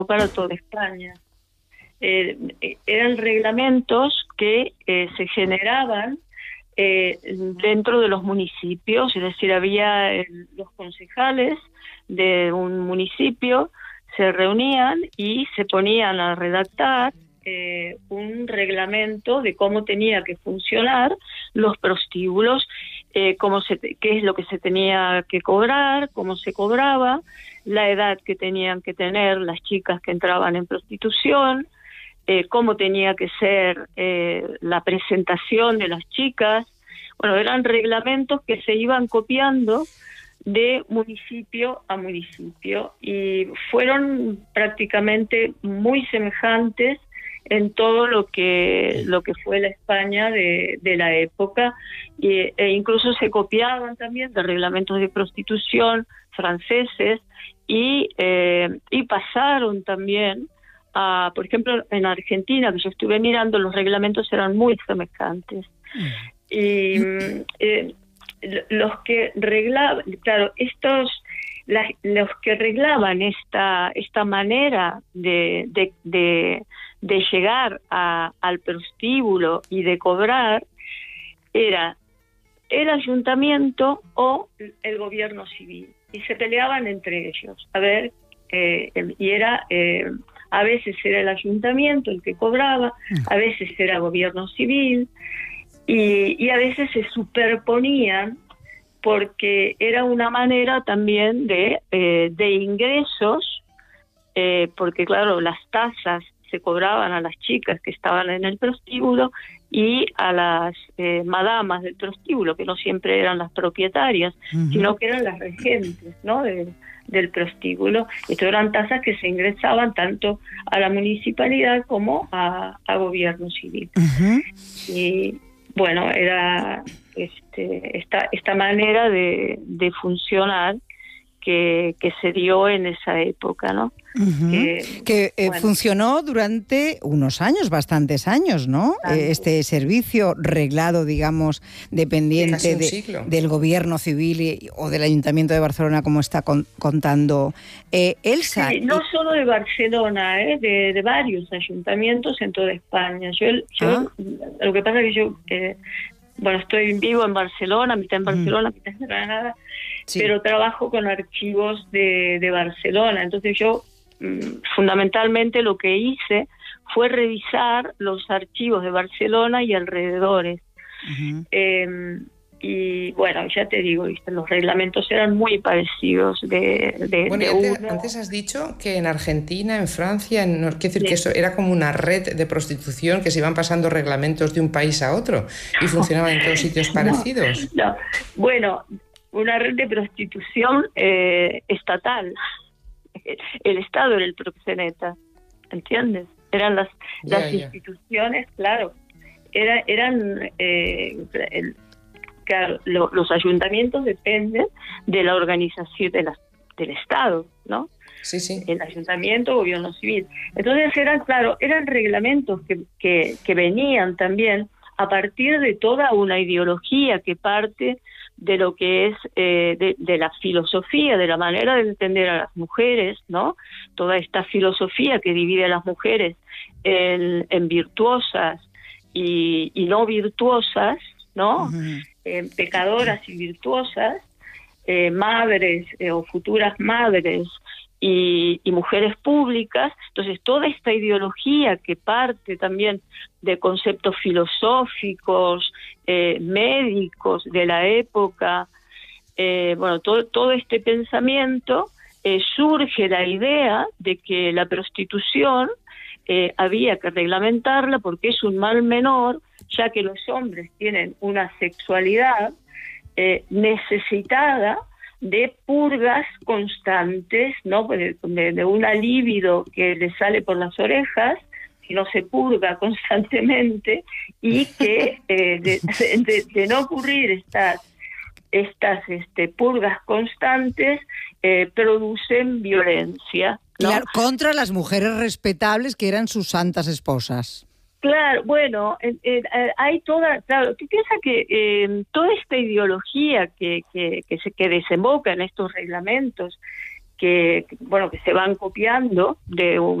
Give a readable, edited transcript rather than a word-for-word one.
para toda España. Eran reglamentos que se generaban dentro de los municipios, es decir, había los concejales de un municipio se reunían y se ponían a redactar un reglamento de cómo tenía que funcionar los prostíbulos, qué es lo que se tenía que cobrar, cómo se cobraba, la edad que tenían que tener las chicas que entraban en prostitución, cómo tenía que ser la presentación de las chicas. Bueno, eran reglamentos que se iban copiando de municipio a municipio y fueron prácticamente muy semejantes en todo lo que fue la España de la época, e incluso se copiaban también de reglamentos de prostitución franceses y pasaron también a, por ejemplo, en Argentina, que yo estuve mirando, los reglamentos eran muy semejantes. Y los que reglaban, claro, los que reglaban esta manera de llegar al prostíbulo y de cobrar era el ayuntamiento o el gobierno civil, y se peleaban entre ellos. A ver, a veces era el ayuntamiento el que cobraba, a veces era gobierno civil, y a veces se superponían porque era una manera también de ingresos, porque claro, las tasas se cobraban a las chicas que estaban en el prostíbulo y a las madamas del prostíbulo, que no siempre eran las propietarias, sino que eran las regentes, ¿no?, del prostíbulo. Esto eran tasas que se ingresaban tanto a la municipalidad como a gobierno civil. Y bueno, era esta manera de funcionar que se dio en esa época, ¿no? Bueno, funcionó durante unos años, bastantes años, ¿no? Este servicio reglado, digamos, dependiente del gobierno civil o del Ayuntamiento de Barcelona, como está contando Elsa. Sí, no solo de Barcelona, de varios ayuntamientos en toda España. Lo que pasa es que yo estoy vivo en Barcelona, mitad en Barcelona, mitad en Granada, pero trabajo con archivos de Barcelona. Entonces yo fundamentalmente lo que hice fue revisar los archivos de Barcelona y alrededores. Y bueno, ya te digo, los reglamentos eran muy parecidos Antes has dicho que en Argentina, en Francia, quiero decir que eso era como una red de prostitución, que se iban pasando reglamentos de un país a otro y funcionaban en todos sitios parecidos. No. Bueno, una red de prostitución estatal. El Estado era el proxeneta, ¿entiendes? Eran las instituciones, claro. Claro, los ayuntamientos dependen de la organización del Estado, ¿no? Sí. El ayuntamiento, gobierno civil. Entonces eran reglamentos que venían también a partir de toda una ideología que parte de lo que es de la filosofía, de la manera de entender a las mujeres, ¿no? Toda esta filosofía que divide a las mujeres en virtuosas y no virtuosas, ¿no? Pecadoras y virtuosas, madres o futuras madres y mujeres públicas. Entonces toda esta ideología que parte también de conceptos filosóficos, médicos de la época, todo este pensamiento, surge la idea de que la prostitución había que reglamentarla porque es un mal menor, ya que los hombres tienen una sexualidad necesitada de purgas constantes, ¿no? De una libido que le sale por las orejas, si no se purga constantemente, y que de no ocurrir estas purgas constantes producen violencia, ¿no? Claro, contra las mujeres respetables que eran sus santas esposas. Claro, bueno, hay claro, tú piensas que toda esta ideología que desemboca en estos reglamentos, bueno, que se van copiando de